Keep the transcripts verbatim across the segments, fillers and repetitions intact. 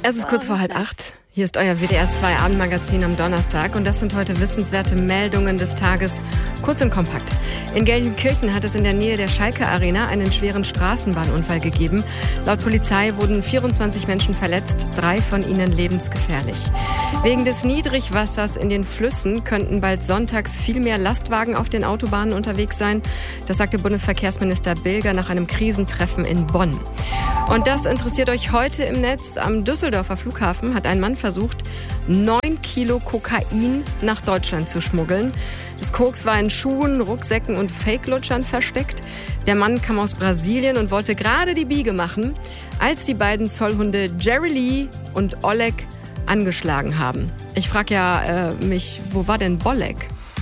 Es ist kurz vor halb acht. Hier ist euer W D R zwei Abendmagazin am Donnerstag und das sind heute wissenswerte Meldungen des Tages, kurz und kompakt. In Gelsenkirchen hat es in der Nähe der Schalke Arena einen schweren Straßenbahnunfall gegeben. Laut Polizei wurden vierundzwanzig Menschen verletzt, drei von ihnen lebensgefährlich. Wegen des Niedrigwassers in den Flüssen könnten bald sonntags viel mehr Lastwagen auf den Autobahnen unterwegs sein. Das sagte Bundesverkehrsminister Bilger nach einem Krisentreffen in Bonn. Und das interessiert euch heute im Netz. Am Düsseldorfer Flughafen hat ein Mann versucht, neun Kilo Kokain nach Deutschland zu schmuggeln. Das Koks war in Schuhen, Rucksäcken und Fake-Lutschern versteckt. Der Mann kam aus Brasilien und wollte gerade die Biege machen, als die beiden Zollhunde Jerry Lee und Oleg angeschlagen haben. Ich frage ja äh, mich, wo war denn Bolek?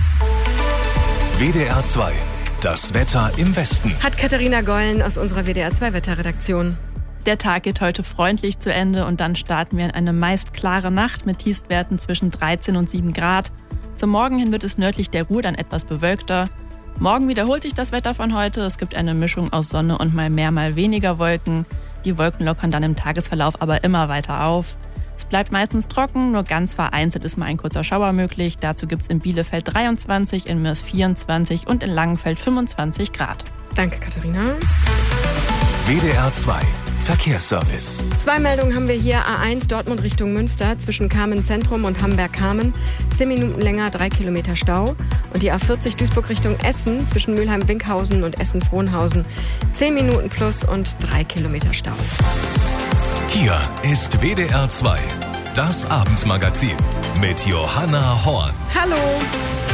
W D R zwei, das Wetter im Westen. Hat Katharina Gollen aus unserer W D R zwei Wetterredaktion. Der Tag geht heute freundlich zu Ende und dann starten wir in eine meist klare Nacht mit Tiefstwerten zwischen dreizehn und sieben Grad. Zum Morgen hin wird es nördlich der Ruhr dann etwas bewölkter. Morgen wiederholt sich das Wetter von heute. Es gibt eine Mischung aus Sonne und mal mehr, mal weniger Wolken. Die Wolken lockern dann im Tagesverlauf aber immer weiter auf. Es bleibt meistens trocken, nur ganz vereinzelt ist mal ein kurzer Schauer möglich. Dazu gibt es in Bielefeld dreiundzwanzig, in Mörs vierundzwanzig und in Langenfeld fünfundzwanzig Grad. Danke, Katharina. W D R zwei Verkehrsservice. Zwei Meldungen haben wir hier. A eins Dortmund Richtung Münster zwischen Kamen-Zentrum und Hamberg-Kamen. Zehn Minuten länger, drei Kilometer Stau. Und die A vierzig Duisburg Richtung Essen zwischen Mülheim-Winkhausen und Essen-Frohnhausen. Zehn Minuten plus und drei Kilometer Stau. Hier ist W D R zwei, das Abendmagazin mit Johanna Horn. Hallo.